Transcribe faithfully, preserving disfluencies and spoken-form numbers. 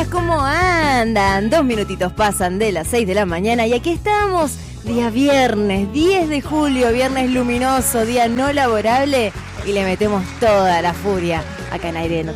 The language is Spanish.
días, ¿cómo andan? Dos minutitos pasan de las seis de la mañana y aquí estamos, día viernes, diez de julio, viernes luminoso, día no laborable y le metemos toda la furia acá en Aire de Noticias.